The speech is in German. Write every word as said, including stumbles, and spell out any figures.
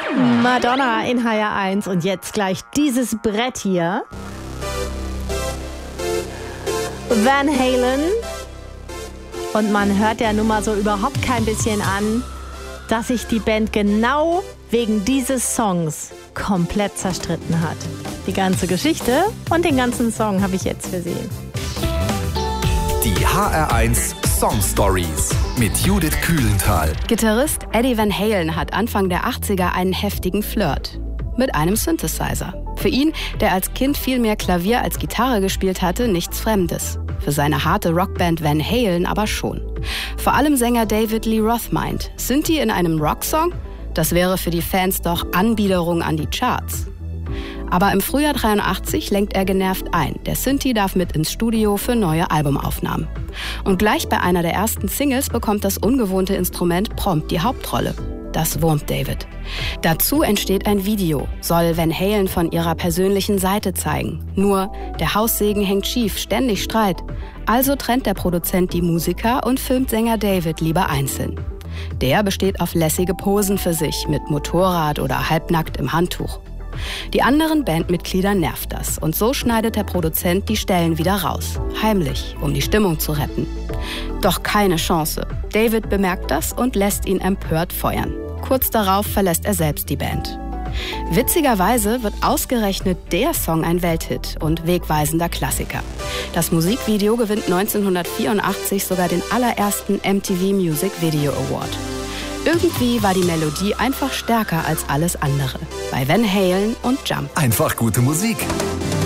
Madonna in H R eins und jetzt gleich dieses Brett hier. Van Halen. Und man hört der Nummer so überhaupt kein bisschen an, dass sich die Band genau wegen dieses Songs komplett zerstritten hat. Die ganze Geschichte und den ganzen Song habe ich jetzt für Sie. Die H R eins Song Stories mit Judith Kühlenthal. Gitarrist Eddie Van Halen hat Anfang der achtziger einen heftigen Flirt mit einem Synthesizer. Für ihn, der als Kind viel mehr Klavier als Gitarre gespielt hatte, nichts Fremdes. Für seine harte Rockband Van Halen aber schon. Vor allem Sänger David Lee Roth meint, Synthi in einem Rocksong? Das wäre für die Fans doch Anbiederung an die Charts. Aber im Frühjahr dreiundachtzig lenkt er genervt ein. Der Synthi darf mit ins Studio für neue Albumaufnahmen. Und gleich bei einer der ersten Singles bekommt das ungewohnte Instrument prompt die Hauptrolle. Das wurmt David. Dazu entsteht ein Video, soll Van Halen von ihrer persönlichen Seite zeigen. Nur, der Haussegen hängt schief, ständig Streit. Also trennt der Produzent die Musiker und filmt Sänger David lieber einzeln. Der besteht auf lässige Posen für sich, mit Motorrad oder halbnackt im Handtuch. Die anderen Bandmitglieder nervt das und so schneidet der Produzent die Stellen wieder raus. Heimlich, um die Stimmung zu retten. Doch keine Chance. David bemerkt das und lässt ihn empört feuern. Kurz darauf verlässt er selbst die Band. Witzigerweise wird ausgerechnet der Song ein Welthit und wegweisender Klassiker. Das Musikvideo gewinnt neunzehnhundertvierundachtzig sogar den allerersten M T V Music Video Award. Irgendwie war die Melodie einfach stärker als alles andere. Bei Van Halen und Jump. Einfach gute Musik.